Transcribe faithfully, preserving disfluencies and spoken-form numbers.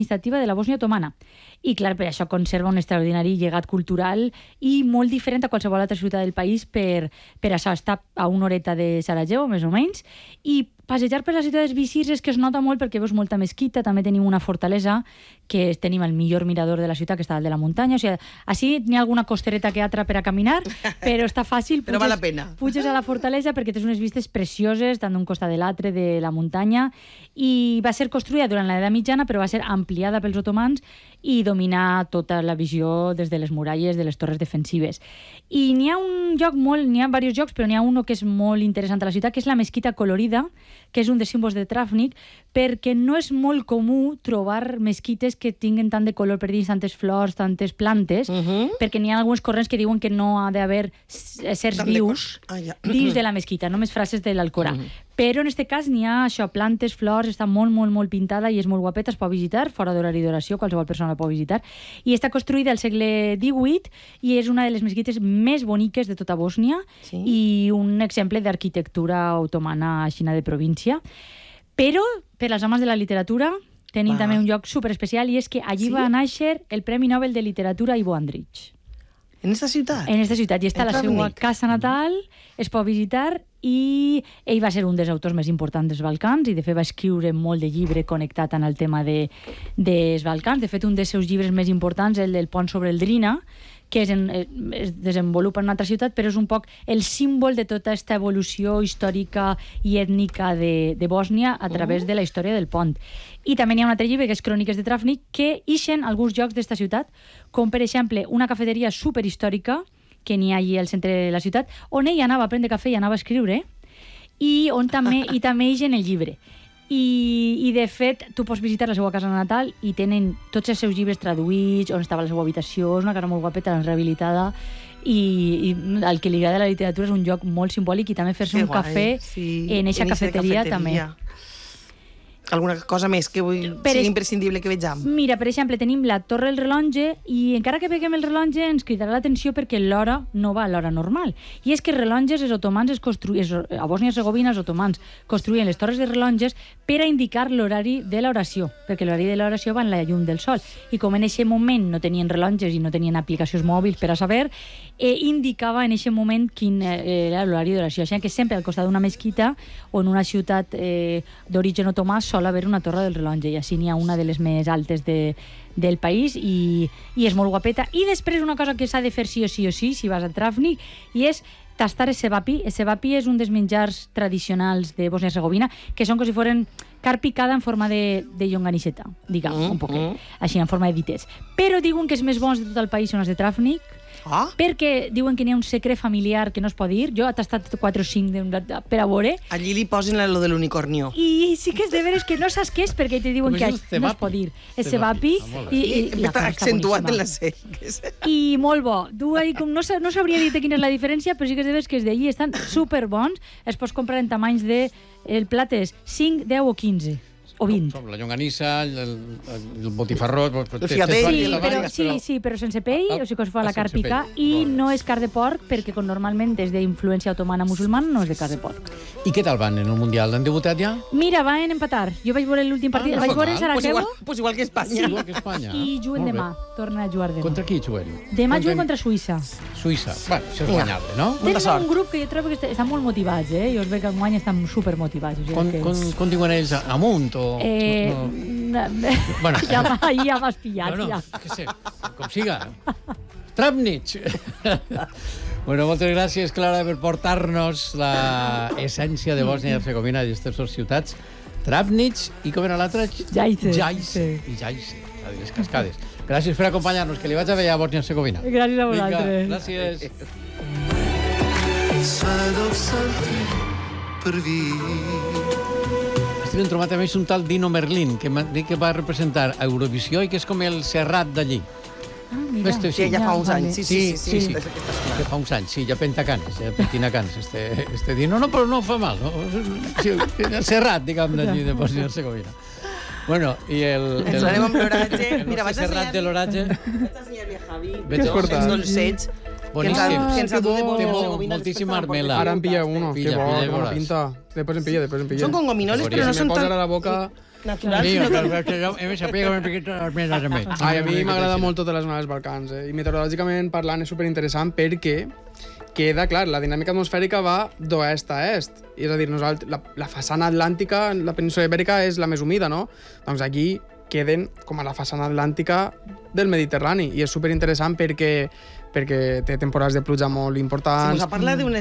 administrativa de la Bòsnia otomana. I, clar, per això conserva un extraordinari llegat cultural i molt diferent a qualsevol altra ciutat del país per, per això. Està a una horeta de Sarajevo, més o menys, i passejar per les ciutats visirs és que es nota molt perquè veus molta mesquita, també tenim una fortalesa, que tenim el millor mirador de la ciutat, que està dalt de la muntanya, o sigui, així n'hi ha alguna costereta que altra per a caminar, però està fàcil. Però val la pena. Puges a la fortalesa perquè tens unes vistes precioses, tant d'un costat de l'altre de la muntanya, i va ser construïda durant l'edat mitjana, però va ser ampliada pels otomans i dominar tota la visió des de les muralles de les torres defensives. I n'hi ha un lloc molt, n'hi ha diversos llocs, però n'hi ha un que és molt interessant a la ciutat, que és la mesquita colorida, que és un dels símbols de Travnik, perquè no és molt comú trobar mesquites que tinguen tant de color per dins, tantes flors, tantes plantes, uh -huh. perquè n'hi ha alguns corrents que diuen que no ha d'haver éssers vius ah, ja. dins de la mesquita, només frases de l'Alcorà. Uh -huh. Però en aquest cas n'hi ha això, plantes, flors, està molt, molt, molt pintada i és molt guapeta, es pot visitar, fora d'horari d'oració, qualsevol persona la pot visitar. I està construïda al segle divuit i és una de les mesquites més boniques de tota Bòsnia sí. i un exemple d'arquitectura otomana xina de província. Però, per als amants de la literatura, tenim ah. també un lloc superespecial i és que allí ¿Sí? va néixer el Premi Nobel de Literatura Ivo Andrić. En esta ciutat? En esta ciutat. I està a la seva casa natal, es pot visitar, i ell va ser un dels autors més importants dels Balcans i de fet va escriure molt de llibre connectat amb el tema de, dels Balcans. De fet, un dels seus llibres més importants, el del Pont sobre el Drina, que es, en, es desenvolupa en una altra ciutat, però és un poc el símbol de tota aquesta evolució històrica i ètnica de, de Bòsnia a través uh. de la història del pont. I també hi ha un altre llibre, que és Cròniques de Travnik, que ixen alguns llocs d'esta ciutat, com per exemple una cafeteria superhistòrica que n'hi ha allí al centre de la ciutat, on ell anava a prendre cafè i anava a escriure, i on també, i també ixen el llibre. I, i de fet tu pots visitar la seva casa natal i tenen tots els seus llibres traduïts, on estava la seva habitació, és una casa molt guapeta, rehabilitada, i, i el que li agrada la literatura és un lloc molt simbòlic, i també fer-se un guai, cafè sí, en eixa cafeteria, cafeteria també. Alguna cosa més que vull, per sigui imprescindible que vegem? Mira, per exemple, tenim la Torre del Relonge, i encara que veiem el relonge ens cridarà l'atenció perquè l'hora no va a l'hora normal. I és que relonges els otomans es construïen, a Bòsnia-Hercegovina els otomans construïen les torres de relonges per a indicar l'horari de l'oració, perquè l'horari de l'oració va en la llum del sol. I com en aquest moment no tenien relonges i no tenien aplicacions mòbils per a saber, eh, indicava en aquest moment quin era l'horari d'oració. Així que sempre al costat d'una mesquita o en una ciutat eh, d'origen otomà sol haver una torre del relonge, i així n'hi ha una de les més altes de, del país, i, i és molt guapeta. I després una cosa que s'ha de fer sí o sí o sí si vas a Travnik, i és tastar el sevapi. El sevapi és un dels menjars tradicionals de Bòsnia-Hercegovina, que són com si foren carn picada en forma de, de llonganisseta, diguem, mm, un poquet, mm. així en forma de dites. Però diuen que els més bons de tot el país són els de Travnik, ah? perquè diuen que n'hi ha un secret familiar que no es pot dir. Jo he tastat quatre o cinc per a veure. Allí li posen lo de l'unicornio. I sí que és de veres que no saps què és, perquè te diuen que no es pot dir. És sevapi. I, i, i està accentuat en la C. I molt bo. Tu, com no, no sabria dir quina és la diferència, però sí que és de veres que és d'allí. Estan superbons. Es pots comprar en tamanys de... El plat és cinc, deu o quinze. O vint. La llonganissa, el, el, el botifarró... El fiadet. Sí, però, sí, sí, però sense pell, o sigui que es fa la carn picar, i no és carn de porc, perquè com normalment és d'influència otomana musulmana, no és de carn de porc. I què tal van en el Mundial? Han debutat ja? Mira, van empatar. Jo vaig veure l'últim partit, ah, no el vaig veure en Sarajevo. Pues igual, pues igual que Espanya. Sí. Igual que Espanya. I juguen demà. Torna a jugar demà. Contra qui juguen? Demà juguen contra Suïssa. Suïssa. Bueno, això és guanyable, no? Tenen un grup que jo trobo que estan molt motivats, eh? Jo els veig que enguany estan supermotivats. Com diuen ells, amunt o... Eh... Bueno. Ja, ja m'has pillat, no, no, ja. Que sé, com siga. Travnik. Bueno, moltes gràcies, Clara, per portar-nos l'essència de Bòsnia i Hercegovina d'aquestes dues ciutats. Travnik i com era l'altra? Jajce. Jajce. I Jajce, la de les cascades. Gràcies per acompanyar-nos, que li vaig a veure a Bòsnia i Hercegovina. Gràcies a vosaltres. Vinga, gràcies. Estem trobat a més un tal Dino Merlin, que, que va representar a Eurovisió i que és com el Serrat d'allí. Ah, mira. Este, sí, ja fa uns anys. Sí, sí, sí. sí, sí. Ja fa uns anys, sí, ja pentacanes, ja pentinacanes, este, este Dino. No, però no fa mal, no? Sí, el Serrat, diguem, d'allí, de Bòsnia i Hercegovina. Bueno, i el... Ens anem amb l'oratge. Mira, vaig a Serrat de l'oratge. Vaig a ensenyar-li a Javi. Què és portat? Els dolcets. Boníssim. Que ens ha dut de Bòsnia i Hercegovina. Moltíssim armela. Ara em pilla uno. Qué bo, buena pinta. Después en pilla, después en pilla. Son con gominoles, pero no son tan... tan... Me posa a la boca... Natural, Sí, sinó que, que... que jo em sapia una miqueta més a més. Ai, a mi m'agrada molt tota la zona dels Balcans, eh? I meteorològicament parlant és superinteressant perquè queda, clar, la dinàmica atmosfèrica va d'oest a est. És a dir, nosaltres, la, la façana atlàntica, la península ibèrica, és la més humida, no? Doncs aquí queden com a la façana atlàntica del Mediterrani i és superinteressant perquè, perquè té temporades de pluja molt importants. Si mos parla d'una